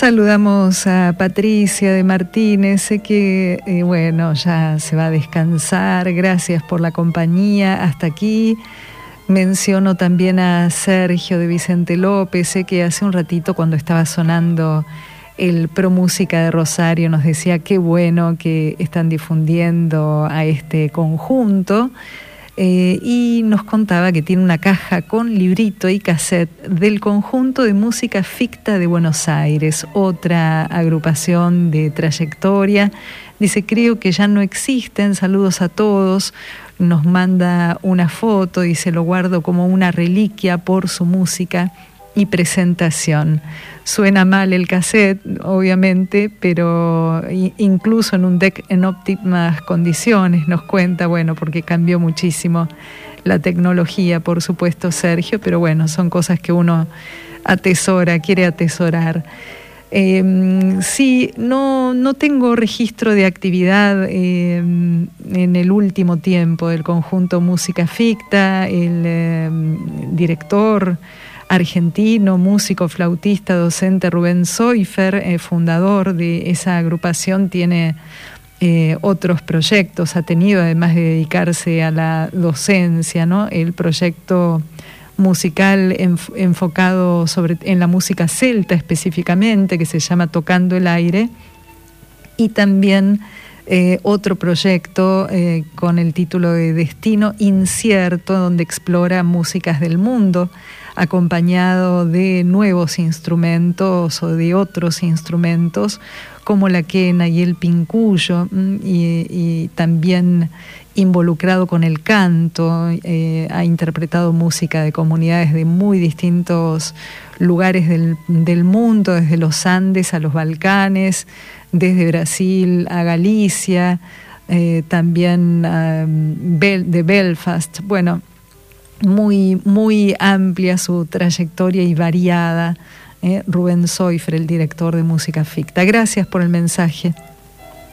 Saludamos a Patricia de Martínez, sé que, bueno, ya se va a descansar, gracias por la compañía hasta aquí. Menciono también a Sergio de Vicente López, sé que hace un ratito cuando estaba sonando el Pro Música de Rosario nos decía qué bueno que están difundiendo a este conjunto. Y nos contaba que tiene una caja con librito y cassette del Conjunto de Música Ficta de Buenos Aires, otra agrupación de trayectoria. Dice, creo que ya no existen, saludos a todos. Nos manda una foto, dice, lo guardo como una reliquia por su música y presentación. Suena mal el cassette, obviamente, pero incluso en un deck en óptimas condiciones, nos cuenta, bueno, porque cambió muchísimo la tecnología, por supuesto, Sergio, pero bueno, son cosas que uno atesora, quiere atesorar. Sí, no tengo registro de actividad en el último tiempo del Conjunto Música Ficta, el director argentino, músico, flautista, docente Rubén Soifer, fundador de esa agrupación, tiene otros proyectos, ha tenido además de dedicarse a la docencia, ¿no? El proyecto musical enfocado en la música celta específicamente, que se llama Tocando el Aire, y también otro proyecto con el título de Destino Incierto, donde explora músicas del mundo, acompañado de nuevos instrumentos o de otros instrumentos como la quena y el pincuyo, y también involucrado con el canto. Ha interpretado música de comunidades de muy distintos lugares del mundo, desde los Andes a los Balcanes, desde Brasil a Galicia, también de Belfast. Bueno, muy amplia su trayectoria y variada. Rubén Soifer, el director de Música Ficta. Gracias por el mensaje.